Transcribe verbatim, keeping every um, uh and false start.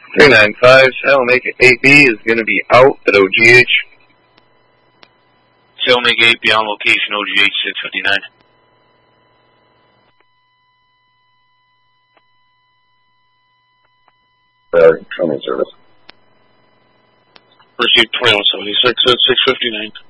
three nine five, Salamake eight B is going to be out at O G H. Salamake eight B on location, O G H six fifty-nine. Uh, coming service. Received twenty-one seventy-six at six fifty-nine.